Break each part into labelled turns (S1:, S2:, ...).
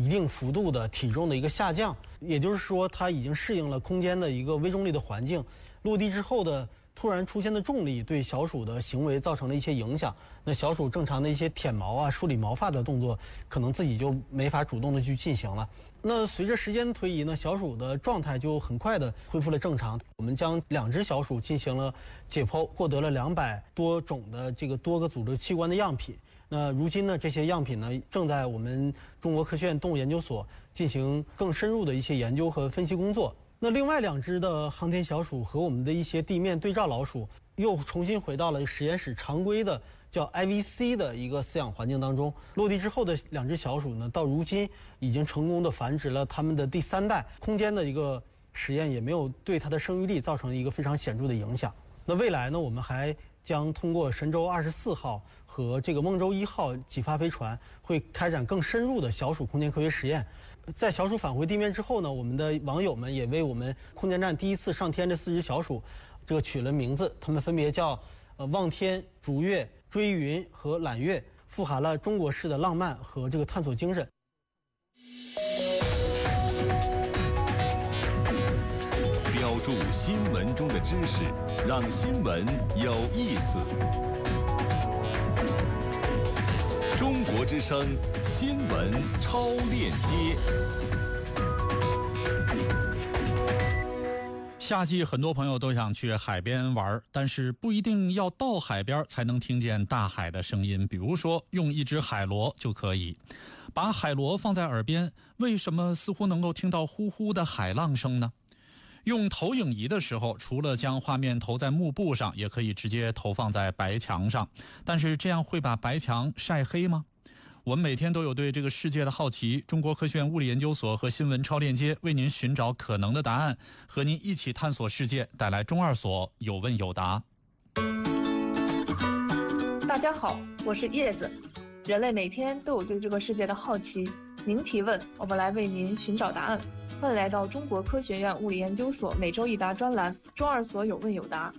S1: 定幅度的体重的一个下降，也就是说它已经适应了空间的一个微重力的环境，落地之后的突然出现的重力对小鼠的行为造成了一些影响。那小鼠正常的一些舔毛啊、梳理毛发的动作，可能自己就没法主动的去进行了。那随着时间的推移呢，小鼠的状态就很快的恢复了正常。我们将2只小鼠进行了解剖，获得了200多种的这个多个组织器官的样品。那如今呢，这些样品呢正在我们中国科学院动物研究所进行更深入的一些研究和分析工作。那另外2只的航天小鼠和我们的一些地面对照老鼠又重新回到了实验室常规的叫 IVC 的一个饲养环境当中。落地之后的2只小鼠呢，到如今已经成功的繁殖了它们的第3代。空间的一个实验也没有对它的生育力造成一个非常显著的影响。那未来呢，我们还将通过神舟24号和这个梦舟1号几发飞船，会开展更深入的小鼠空间科学实验。在小鼠返回地面之后呢，我们的网友们也为我们空间站第一次上天这4只小鼠，这个取了名字，它们分别叫望天、逐月、追云和揽月，富含了中国式的浪漫和这个探索精神。
S2: 标注新闻中的知识，让新闻有意思。中国之声新闻超链接。
S3: 夏季很多朋友都想去海边玩，但是不一定要到海边才能听见大海的声音。比如说用一只海螺就可以。把海螺放在耳边，为什么似乎能够听到呼呼的海浪声呢？用投影仪的时候，除了将画面投在幕布上，也可以直接投放在白墙上。但是这样会把白墙晒黑吗？我们每天都有对这个世界的好奇，中国科学院物理研究所和新闻超链接为您寻找可能的答案，和您一起探索世界，带来中二所有问有答。
S4: 大家好，我是叶子。人类每天都有对这个世界的好奇，您提问，我们来为您寻找答案。欢迎来到中国科学院物理研究所每周一答专栏，中二所有问有答。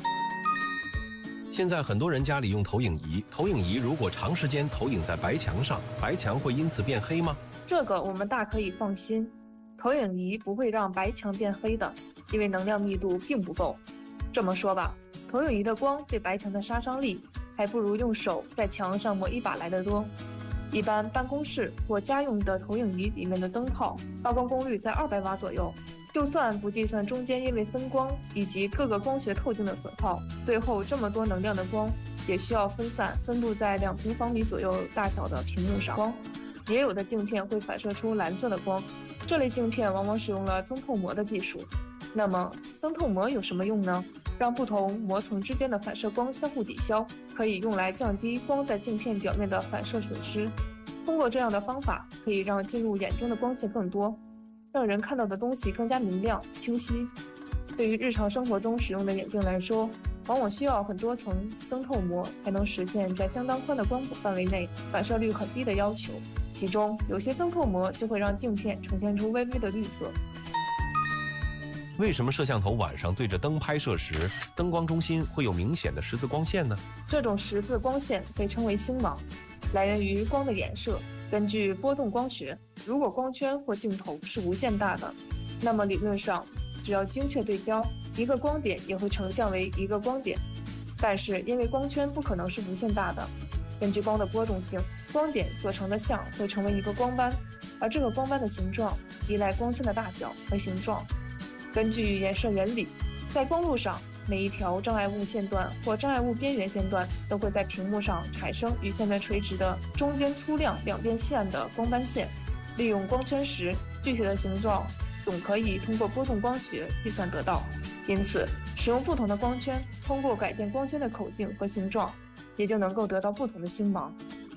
S5: 现在很多人家里用投影仪，投影仪如果长时间投影在白墙上，白墙会因此变黑吗？
S4: 这个我们大可以放心，投影仪不会让白墙变黑的，因为能量密度并不够。这么说吧，投影仪的光对白墙的杀伤力还不如用手在墙上抹一把来得多。一般办公室或家用的投影仪里面的灯泡发光功率在200瓦左右，就算不计算中间因为分光以及各个光学透镜的损耗，最后这么多能量的光也需要分散分布在2平方米左右大小的屏幕上。光也有的镜片会反射出蓝色的光，这类镜片往往使用了增透膜的技术。那么增透膜有什么用呢？让不同膜层之间的反射光相互抵消，可以用来降低光在镜片表面的反射损失。通过这样的方法，可以让进入眼中的光线更多，让人看到的东西更加明亮清晰。对于日常生活中使用的眼镜来说，往往需要很多层增透膜才能实现在相当宽的光谱范围内反射率很低的要求，其中有些增透膜就会让镜片呈现出微微的绿色。
S5: 为什么摄像头晚上对着灯拍摄时，灯光中心会有明显的十字光线呢？
S4: 这种十字光线被称为星芒，来源于光的衍射。根据波动光学，如果光圈或镜头是无限大的，那么理论上只要精确对焦，一个光点也会成像为一个光点。但是因为光圈不可能是无限大的，根据光的波动性，光点所成的像会成为一个光斑，而这个光斑的形状依赖光圈的大小和形状。根据衍射原理，在光路上，每一条障碍物线段或障碍物边缘线段都会在屏幕上产生与线段垂直的中间粗亮两边线的光斑线。利用光圈时，具体的形状总可以通过波动光学计算得到。因此，使用不同的光圈，通过改变光圈的口径和形状，也就能够得到不同的星芒。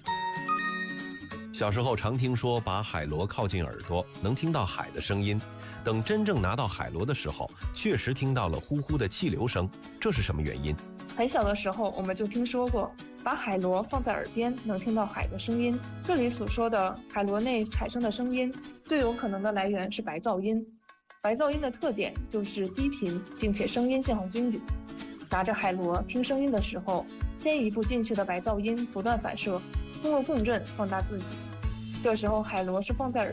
S5: 小时候常听说把海螺靠近耳朵能听到海的声音，等真正拿到海螺的时候，确实听到了呼呼的气流声，这是什么原因？
S4: 很小的时候我们就听说过，把海螺放在耳边能听到海的声音。这里所说的海螺内产生的声音，最有可能的来源是白噪音。白噪音的特点就是低频，并且声音信号均匀。拿着海螺听声音的时候，先一步进去的白噪音不断反射，通过共振放大自己。这时候海螺是放在耳